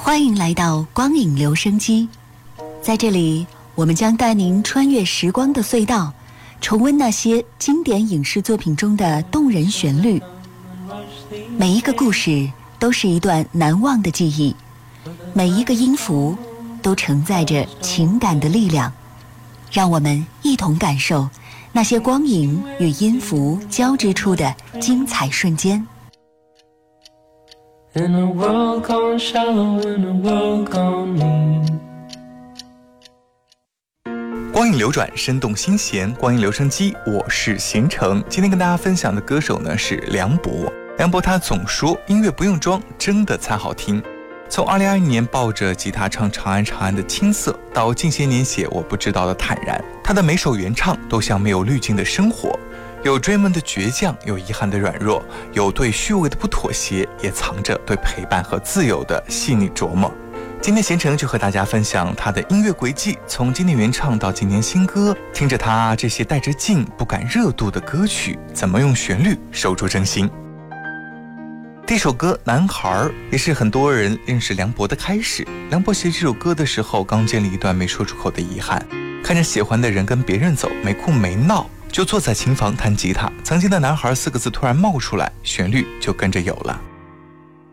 欢迎来到光影留声机，在这里我们将带您穿越时光的隧道，重温那些经典影视作品中的动人旋律。每一个故事都是一段难忘的记忆，每一个音符都承载着情感的力量。让我们一同感受那些光影与音符交织出的精彩瞬间。 In a world gone shallow, in a world gone mean。 光影流转，生动心弦，光影留声机，我是贤成。今天跟大家分享的歌手呢是梁博。梁博他总说音乐不用装，真的才好听。从2021年抱着吉他唱《长安长安》的青涩，到近些年写我不知道的坦然，他的每首原唱都像没有滤镜的生活，有追梦的倔强，有遗憾的软弱，有对虚伪的不妥协，也藏着对陪伴和自由的细腻琢磨。今天贤成就和大家分享他的音乐轨迹，从经典原唱到今年新歌，听着他这些带着劲不赶热度的歌曲，怎么用旋律守住真心。第一首歌《男孩》也是很多人认识梁博的开始。梁博写这首歌的时候，刚经历一段没说出口的遗憾，看着喜欢的人跟别人走，没哭没闹，就坐在琴房弹吉他。曾经的男孩4个字突然冒出来，旋律就跟着有了。